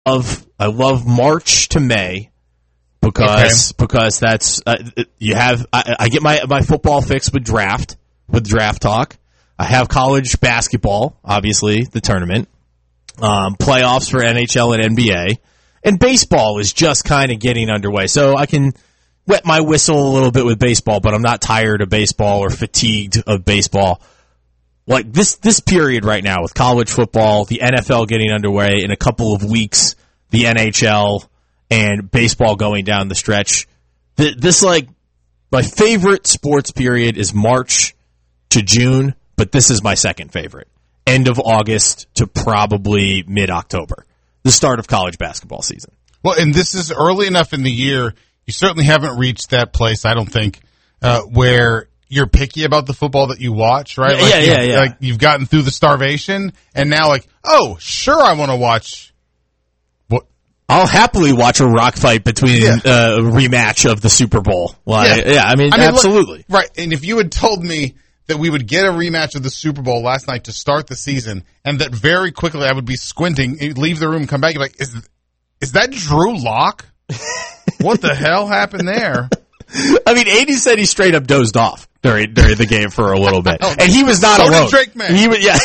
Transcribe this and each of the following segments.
I love March to May because that's you have I get my football fix with draft talk. I have college basketball, obviously the tournament, playoffs for NHL and NBA, and baseball is just kind of getting underway. So I can wet my whistle a little bit with baseball, but I'm not tired of baseball or fatigued of baseball. Like this period right now with college football, the NFL getting underway, in a couple of weeks, the NHL and baseball going down the stretch. This, like, my favorite sports period is March to June, but this is my second favorite. End of August to probably mid-October, the start of college basketball season. Well, and this is early enough in the year. You certainly haven't reached that place, I don't think, where you're picky about the football that you watch, right? Yeah. Like you've gotten through the starvation, and now, like, oh, sure, I want to watch. I'll happily watch a rock fight between a rematch of the Super Bowl. I mean, absolutely. Look, right, and if you had told me that we would get a rematch of the Super Bowl last night to start the season, and that very quickly I would be squinting, leave the room, come back, you're like, is that Drew Lock? What the hell happened there? I mean, 80 said he straight up dozed off during the game for a little bit, and he was not alone. Did Drake May.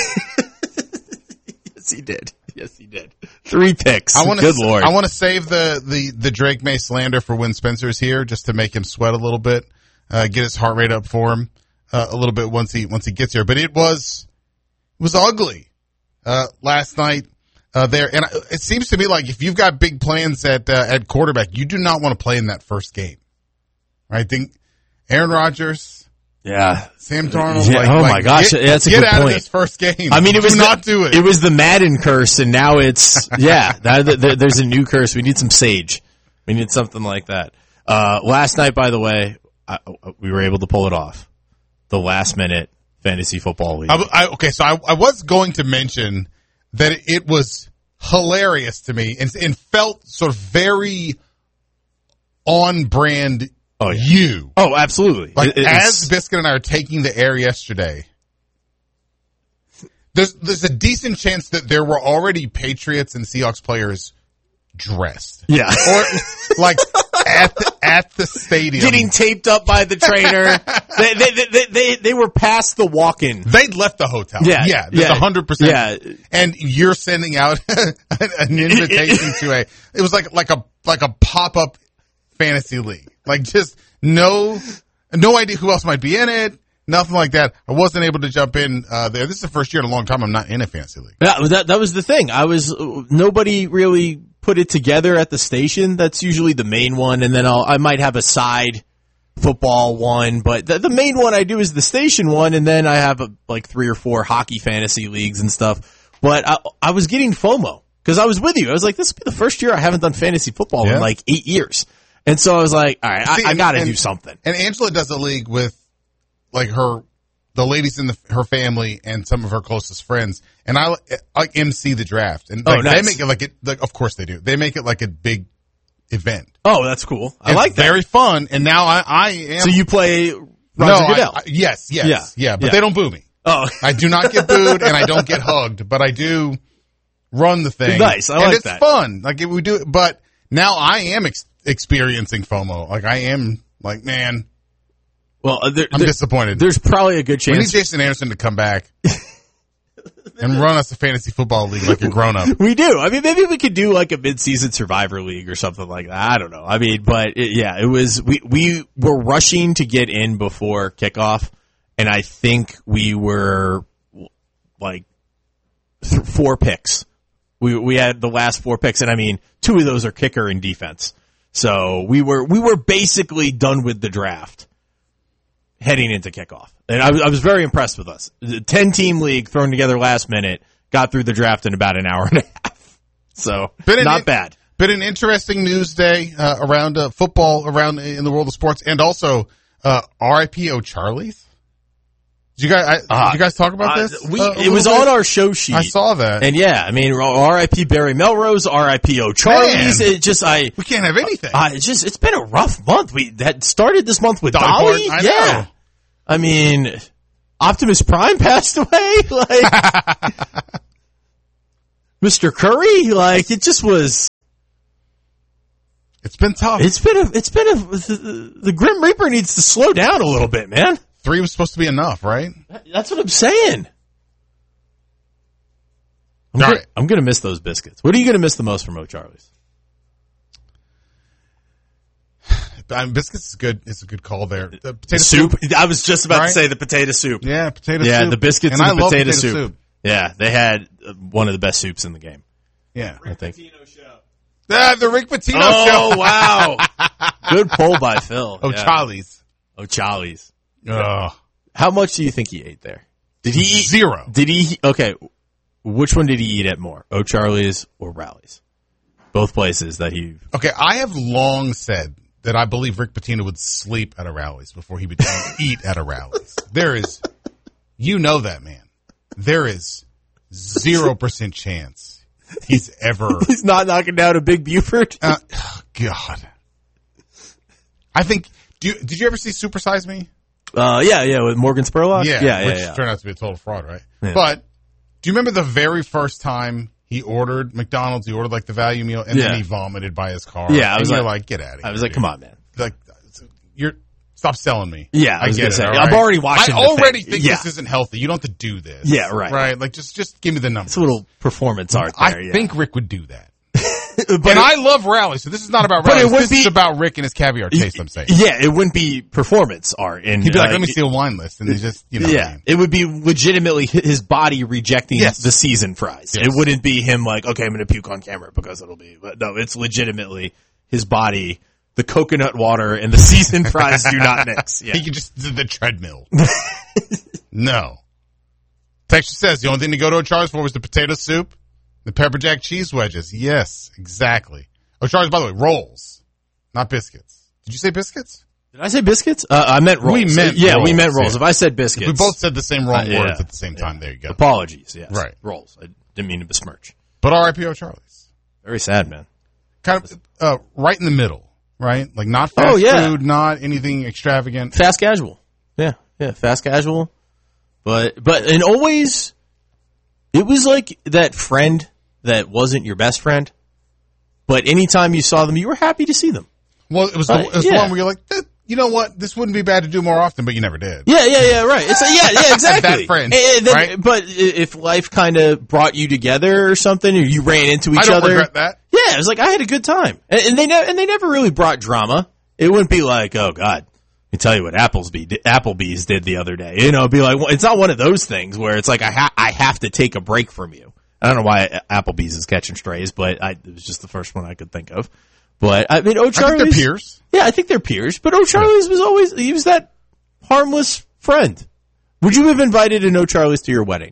Yes, he did. Yes, he did. 3 picks. Good Lord. I want to save the Drake May slander for when Spencer's here, just to make him sweat a little bit, get his heart rate up for him a little bit once he gets here. But it was ugly last night there, and it seems to me like if you've got big plans at quarterback, you do not want to play in that first game. Right? I think Aaron Rodgers. Yeah. Sam Darnold. Yeah, my gosh. That's a good point. Get out of this first game. I mean, do not do it. It was the Madden curse, and now it's, there's a new curse. We need some sage. We need something like that. Last night, by the way, we were able to pull it off. The last minute fantasy football league. So I was going to mention that it was hilarious to me and felt sort of very on brand. Oh, yeah. You. Oh, absolutely. Like, as Biscuit and I are taking the air yesterday, there's a decent chance that there were already Patriots and Seahawks players dressed. Yeah. Or, like, at the stadium. Getting taped up by the trainer. They were past the walk-in. They'd left the hotel. Yeah. 100%. Yeah. And you're sending out an invitation to it was like a pop-up fantasy league. Like, just no idea who else might be in it. Nothing like that. I wasn't able to jump in there. This is the first year in a long time I'm not in a fantasy league. Yeah, that was the thing. Nobody really put it together at the station. That's usually the main one, and then I might have a side football one, but the main one I do is the station one, and then I have 3 or 4 hockey fantasy leagues and stuff. But I was getting FOMO because I was with you. I was like, this will be the first year I haven't done fantasy football in 8 years. And so I was like, all right, I got to do something. And Angela does a league with the ladies in her family and some of her closest friends. And I MC the draft. And nice. They make it of course they do. They make it like a big event. Oh, that's cool. I like that. Very fun. And now I am. So you play Roger Goodell? Yes. Yeah. But they don't boo me. Oh. I do not get booed and I don't get hugged, but I do run the thing. Nice. I like that. And it's fun. Like, we do it, but now I am experiencing FOMO. Like, I am like, man. Well, I'm disappointed. There's probably a good chance. We need Jason Anderson to come back and run us a fantasy football league like a grown up. We do. I mean, maybe we could do like a mid-season Survivor League or something like that. I don't know. I mean, but it was, we were rushing to get in before kickoff, and I think we were like 4 picks. We had the last 4 picks, and I mean, 2 of those are kicker and defense. So we were basically done with the draft heading into kickoff. And I was very impressed with us. The 10-team league thrown together last minute, got through the draft in about an hour and a half. So, not bad. Been an interesting news day around football, around in the world of sports, and also R.I.P. O'Charlie's. Did you guys talk about this? It was on our show sheet. I saw that. And yeah, I mean, R.I.P. Barry Melrose, R.I.P. O'Charlie's. We can't have anything. It's been a rough month. We that started this month with Dolly Dolly. Parton, I know. I mean, Optimus Prime passed away. Like, Mr. Curry. Like, it just was. It's been tough. The Grim Reaper needs to slow down a little bit, man. 3 was supposed to be enough, right? That's what I'm saying. I'm going to miss those biscuits. What are you going to miss the most from O'Charlie's? Biscuits is good. It's a good call there. The potato soup. I was just about to say the potato soup. Yeah, potato soup. Yeah, the biscuits and the potato soup. soup. Yeah, they had one of the best soups in the game. Yeah, I think. The Rick Pitino show. Oh, wow. Good pull by Phil. O'Charlie's. O'Charlie's. Ugh. How much do you think he ate there? Did he eat? 0. Did he? Okay. Which one did he eat at more? O'Charlie's or Rally's? Both places that he. Okay, I have long said that I believe Rick Pitino would sleep at a Rally's before he would eat at a Rally's. There is, you know that, man. There is 0% chance he's ever. He's not knocking down a Big Buford. Oh, God. I think. Did you ever see Super Size Me? Yeah, with Morgan Spurlock. Yeah, which turned out to be a total fraud, right? Yeah. But do you remember the very first time he ordered McDonald's? He ordered like the value meal, and then he vomited by his car. Yeah, I was like, get out of here. I was like, come on, man. Like, stop selling me. Yeah, I was going to say. I'm already watching. I already think this isn't healthy. You don't have to do this. Yeah, right. Right. Like, just give me the numbers. It's a little performance art there. I think Rick would do that. And I love Rally, so this is not about Rally. This is about Rick and his caviar taste, I'm saying. Yeah, it wouldn't be performance art. And he'd be like, let me see a wine list. And he's just, Yeah, it would be legitimately his body rejecting the seasoned fries. Yes. It wouldn't be him like, okay, I'm going to puke on camera because it'll be. But no, it's legitimately his body. The coconut water and the seasoned fries do not mix. Yeah. He could just do the treadmill. No. Texture says the only thing to go to O'Charlie's for was the potato soup. The pepper jack cheese wedges. Yes, exactly. O'Charlie's, by the way, rolls, not biscuits. Did you say biscuits? Did I say biscuits? I meant rolls. We meant rolls. If I said biscuits. We both said the same wrong words at the same time. There you go. Apologies. Yes. Right. Rolls. I didn't mean to besmirch. But R.I.P. O'Charlie's. Very sad, man. Kind of right in the middle, right? Like not fast food, not anything extravagant. Fast casual. Yeah, fast casual. But and always, it was like that friend that wasn't your best friend, but anytime you saw them, you were happy to see them. Well, it was the one where you're like, you know what, this wouldn't be bad to do more often, but you never did. Yeah, right. It's exactly. That friend, right? But if life kind of brought you together or something, or you ran into each other. I don't regret that. Yeah, it was like, I had a good time. And they never really brought drama. It wouldn't be like, oh God, let me tell you what Applebee's did the other day. You know, it'd be like, it's not one of those things where it's like, I have to take a break from you. I don't know why Applebee's is catching strays, but it was just the first one I could think of. But I mean, O'Charlie's. I think they're peers. Yeah, I think they're peers. But O'Charlie's he was that harmless friend. Would you have invited an O'Charlie's to your wedding?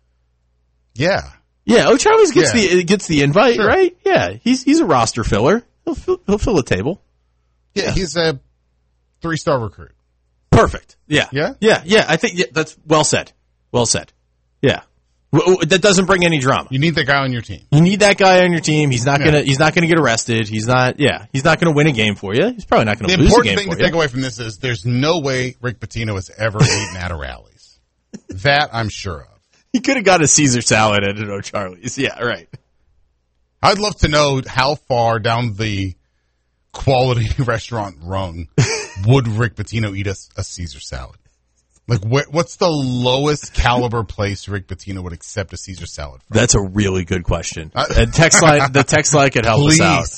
Yeah. Yeah, O'Charlie's gets the invite, right? Yeah, he's a roster filler. He'll fill a table. Yeah, he's a 3-star recruit. Perfect. Yeah. Yeah. I think that's well said. Well said. Yeah. That doesn't bring any drama. You need that guy on your team. You need that guy on your team. He's not gonna get arrested. He's not gonna win a game for you. He's probably not gonna lose a game for you. The important thing to take away from this is there's no way Rick Pitino has ever eaten at a Rally's. That I'm sure of. He could have got a Caesar salad at an O'Charlie's. Yeah, right. I'd love to know how far down the quality restaurant rung would Rick Pitino eat a Caesar salad? Like, what's the lowest caliber place Rick Pitino would accept a Caesar salad from? That's a really good question. And the text line could help us out.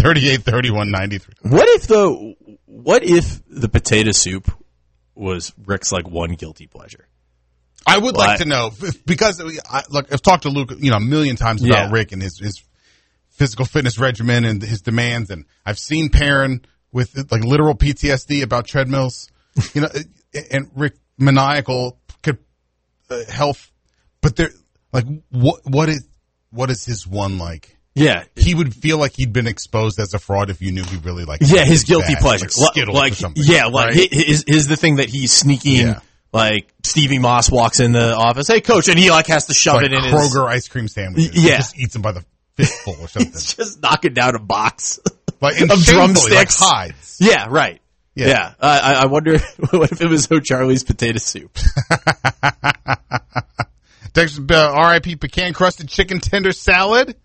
383193. What if the potato soup was Rick's like one guilty pleasure? I would like to know, because I've talked to Luke, a million times about Rick and his physical fitness regimen and his demands, and I've seen Perrin with like literal PTSD about treadmills, and Rick maniacal health, but they're like, what is his one like? Yeah, he would feel like he'd been exposed as a fraud if you knew he really liked. Yeah, his guilty pleasure, like or something. Yeah, like is the thing that he's sneaking. Yeah. Like Stevie Moss walks in the office, hey coach, and he like has to shove it in Kroger ice cream sandwiches. Yeah, he just eats them by the fistful or something. He's just knocking down a box like of drumsticks. Like hides. Yeah, right. Yeah. I wonder what if it was O'Charlie's potato soup. Texas, R.I.P. pecan-crusted chicken tender salad.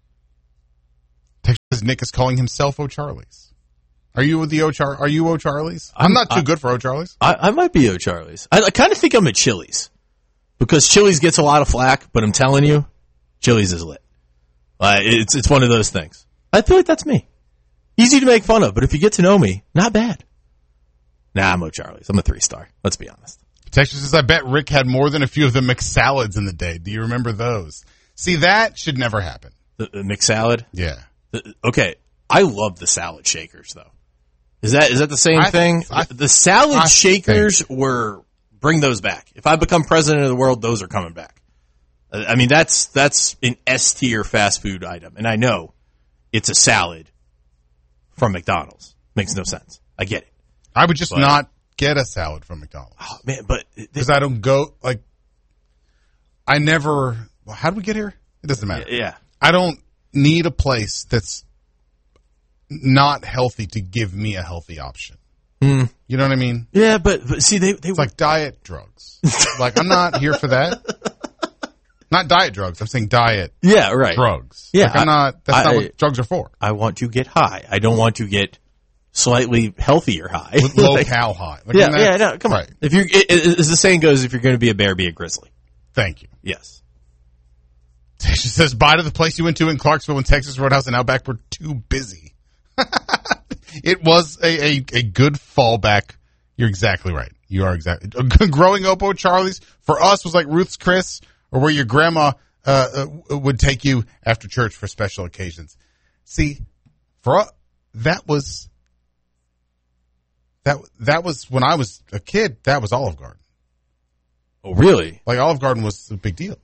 Texas Nick is calling himself O'Charlie's. Are you with the Are you O'Charlie's? I'm not too good for O'Charlie's. I might be O'Charlie's. I kind of think I'm at Chili's because Chili's gets a lot of flack, but I'm telling you, Chili's is lit. It's one of those things. I feel like that's me. Easy to make fun of, but if you get to know me, not bad. Nah, I'm O'Charlie's. I'm a 3-star. Let's be honest. Texas says, I bet Rick had more than a few of the McSalads in the day. Do you remember those? See, that should never happen. The McSalad? Yeah. Okay. I love the salad shakers, though. Is that the same thing? The salad shakers bring those back. If I become president of the world, those are coming back. I mean, that's an S-tier fast food item. And I know it's a salad from McDonald's. Makes no sense. I get it. I would just not get a salad from McDonald's. Oh, man, but... Because I don't go, I never... Well, how did we get here? It doesn't matter. Yeah. I don't need a place that's not healthy to give me a healthy option. You know what I mean? Yeah, but see, they it's like diet drugs. I'm not here for that. Not diet drugs. I'm saying diet drugs. Yeah. I'm not, that's not what drugs are for. I want to get high. I don't want to get slightly healthier high. Low-cal high. No, come on. If as the saying goes, if you're going to be a bear, be a grizzly. Thank you. Yes. She says, bye to the place you went to in Clarksville when Texas Roadhouse and Outback were too busy. It was a good fallback. You're exactly right. You are exactly. Growing up, O'Charlie's for us was like Ruth's Chris, or where your grandma would take you after church for special occasions. See, for us, that was when I was a kid. That was Olive Garden. Oh, really? Like Olive Garden was a big deal,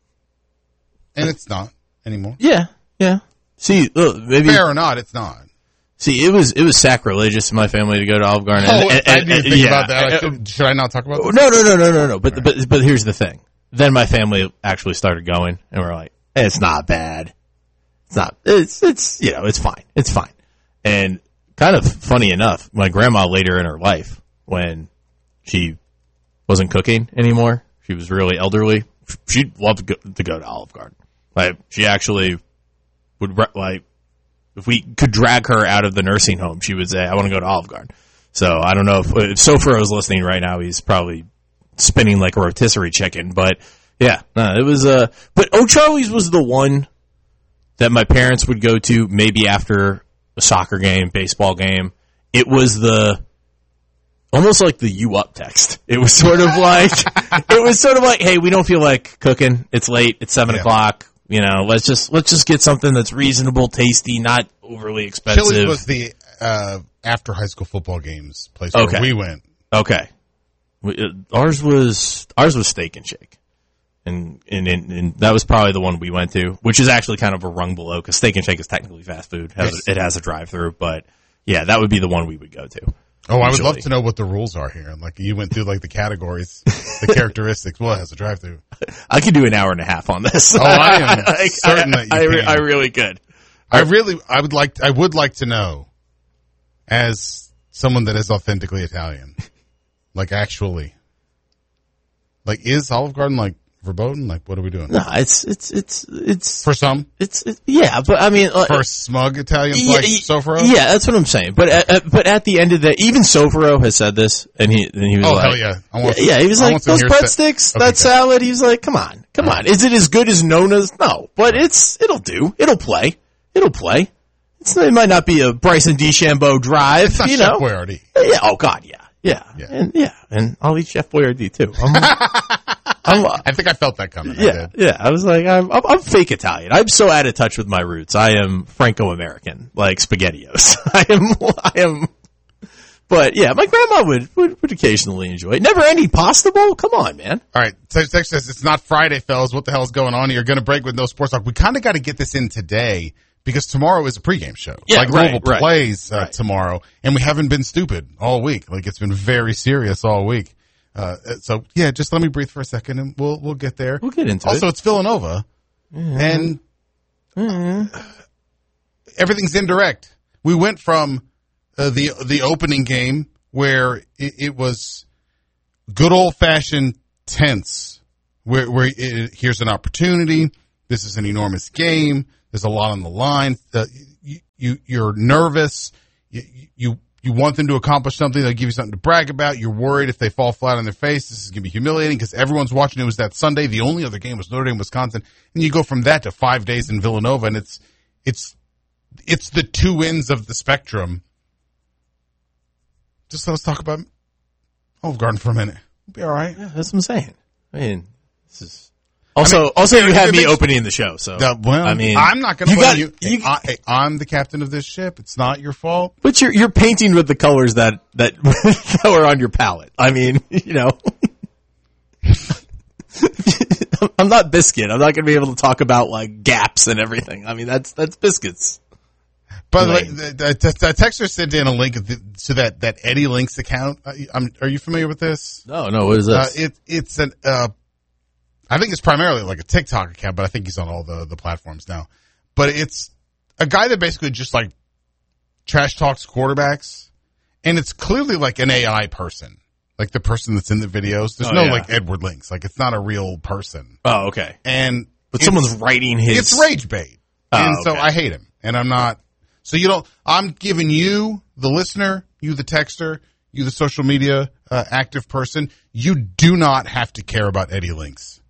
and it's not anymore. Yeah. See, maybe fair or not, it's not. See, it was sacrilegious in my family to go to Olive Garden. I didn't think about that. Should I not talk about this? No. But here's the thing. Then my family actually started going, and we're like, it's not bad. It's not. It's it's fine. It's fine. And kind of funny enough, my grandma later in her life, when she wasn't cooking anymore, she was really elderly. She'd love to go to Olive Garden. Like she actually would if we could drag her out of the nursing home, she would say, I want to go to Olive Garden. So I don't know if Sofro is listening right now. He's probably spinning like a rotisserie chicken. But yeah, no, it was, but O'Charlie's was the one that my parents would go to maybe after a soccer game, baseball game. It was almost like the you up text. It was sort of like, hey, we don't feel like cooking. It's late. It's 7 o'clock. You know, let's just get something that's reasonable, tasty, not overly expensive. Chili's was the after high school football games place where we went. Okay, ours was Steak and Shake, and that was probably the one we went to, which is actually kind of a rung below because Steak and Shake is technically fast food. It has a drive-through, but yeah, that would be the one we would go to. Oh, I would love to know what the rules are here. Like you went through like the categories, the characteristics. Well, it has a drive-through. I could do an hour and a half on this. Oh, I am certain that you can. I really could. I would like to know, as someone that is authentically Italian, like actually, like is Olive Garden like verboten? Like what are we doing? No, it's for some. Yeah, but I mean, for smug Italians like Sofro. Yeah, that's what I'm saying. But at the end of the, even Sofro has said this, and he was like, hell yeah, he was like, those breadsticks, that salad. He was like, come on. Is it as good as Nona's? No, but it'll do. It'll play. It might not be a Bryson DeChambeau drive, it's not you Chef know. Boyardee. Yeah. Oh God, yeah. And I'll eat Chef Boyardee too. I think I felt that coming. Yeah. I was like, I'm fake Italian. I'm so out of touch with my roots. I am Franco-American, like SpaghettiOs. I am. But yeah, my grandma would occasionally enjoy it. Never any pasta bowl. Come on, man. All right. Text says it's not Friday, fellas. What the hell is going on? You're going to break with no sports talk. We kind of got to get this in today because tomorrow is a pregame show. Yeah, Louisville plays tomorrow, and we haven't been stupid all week. Like it's been very serious all week. So yeah, just let me breathe for a second, and we'll get there. We'll get into it. Also, it's Villanova, and everything's indirect. We went from the opening game where it was good old fashioned tense here's an opportunity. This is an enormous game. There's a lot on the line. You're nervous. You want them to accomplish something. They'll give you something to brag about. You're worried if they fall flat on their face, this is going to be humiliating because everyone's watching. It was that Sunday. The only other game was Notre Dame, Wisconsin. And you go from that to 5 days in Villanova, and it's the two ends of the spectrum. Just let's talk about Olive Garden for a minute. We'll be all right. Yeah, that's what I'm saying. I mean, this is also you had me opening the show, so I mean, I'm not going to blame you. I'm the captain of this ship. It's not your fault. But you're painting with the colors that were on your palette. I mean, you know, I'm not Biscuit. I'm not going to be able to talk about like gaps and everything. I mean, that's Biscuit's. By the way, the texter sent in a link to that Eddie Links account. Are you familiar with this? No. What is this? It's an I think it's primarily like a TikTok account, but I think he's on all the platforms now. But it's a guy that basically just like trash talks quarterbacks, and it's clearly like an AI person, like the person that's in the videos. There's like Edward Links, like it's not a real person. Oh, okay. But someone's writing his. It's rage bait, so I hate him, and I'm not. So I'm giving you, the listener, you the texter, you the social media active person, you do not have to care about Eddie Links.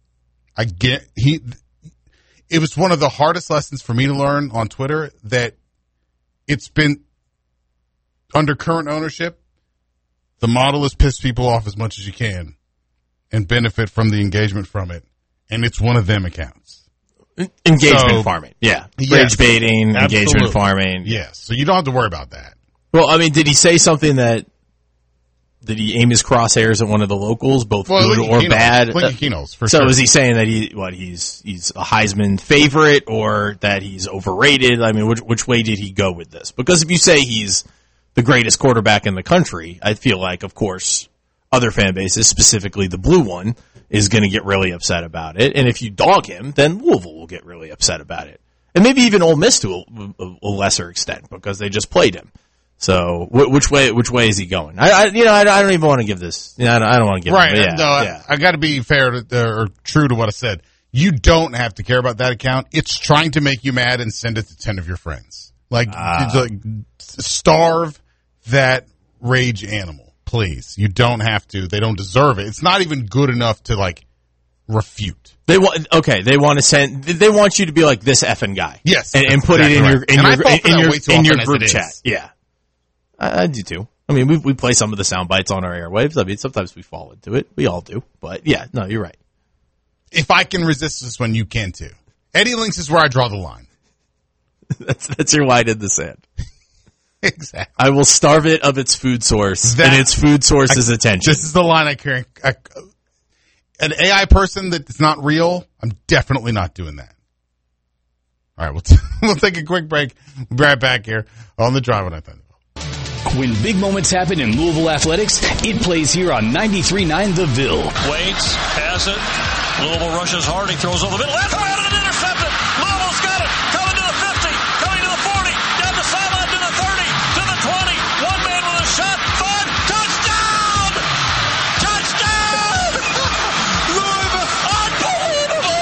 It was one of the hardest lessons for me to learn on Twitter that it's been under current ownership. The model is piss people off as much as you can and benefit from the engagement from it. And it's one of them accounts. Engagement farming. Yeah. Rage baiting, engagement farming. Yes. So you don't have to worry about that. Well, I mean, did he say something did he aim his crosshairs at one of the locals, both good or bad? For so sure. is he saying that he's a Heisman favorite or that he's overrated? I mean, which way did he go with this? Because if you say he's the greatest quarterback in the country, I feel like, of course, other fan bases, specifically the blue one, is going to get really upset about it. And if you dog him, then Louisville will get really upset about it. And maybe even Ole Miss to a lesser extent because they just played him. So which way is he going? I don't even want to give this. I don't want to give right. Him, I got to be fair or true to what I said. You don't have to care about that account. It's trying to make you mad and send it to 10 of your friends. Like starve that rage animal. Please, you don't have to. They don't deserve it. It's not even good enough to like refute. They want you to be like this effing guy. Yes, and put it in your group chat. Yeah, I do too. I mean, we play some of the sound bites on our airwaves. I mean, sometimes we fall into it. We all do. But yeah, no, you're right. If I can resist this one, you can too. Eddie Links is where I draw the line. That's your line in the sand. Exactly. I will starve it of its food source, and its food source is attention. This is the line I carry. An AI person that's not real, I'm definitely not doing that. All right, we'll take a quick break. We'll be right back here on The Drive on Thunderbolt. When big moments happen in Louisville athletics, it plays here on 93.9 The Ville. Waits, has it. Louisville rushes hard. He throws over the middle. That's around and intercepted. Louisville's got it. Coming to the 50, coming to the 40, down the sideline to the 30, to the 20. One man with a shot. 5. Touchdown! Touchdown! Louisville, unbelievable!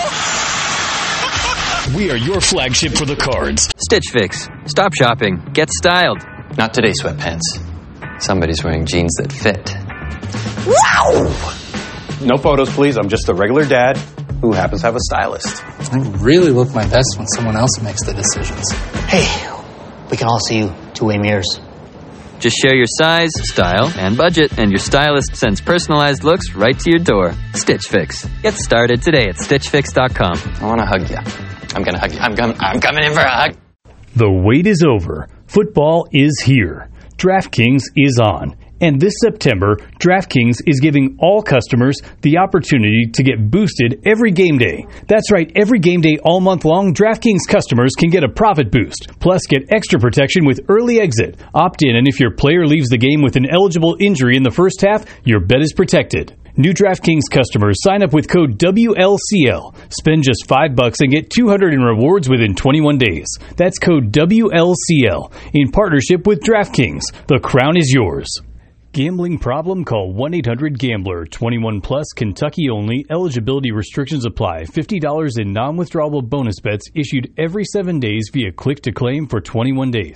We are your flagship for the Cards. Stitch Fix. Stop shopping. Get styled. Not today, sweatpants. Somebody's wearing jeans that fit. Wow! No photos, please. I'm just a regular dad who happens to have a stylist. I really look my best when someone else makes the decisions. Hey, we can all see you two-way mirrors. Just share your size, style, and budget, and your stylist sends personalized looks right to your door. Stitch Fix. Get started today at StitchFix.com. I want to hug you. I'm going to hug you. I'm coming in for a hug. The wait is over. Football is here. DraftKings is on. And this September, DraftKings is giving all customers the opportunity to get boosted every game day. That's right, every game day all month long, DraftKings customers can get a profit boost. Plus, get extra protection with early exit. Opt in, and if your player leaves the game with an eligible injury in the first half, your bet is protected. New DraftKings customers sign up with code WLCL. Spend just $5 and get $200 in rewards within 21 days. That's code WLCL in partnership with DraftKings. The crown is yours. Gambling problem? Call 1-800-GAMBLER. 21 plus, Kentucky only. Eligibility restrictions apply. $50 in non-withdrawable bonus bets issued every 7 days via click to claim for 21 days.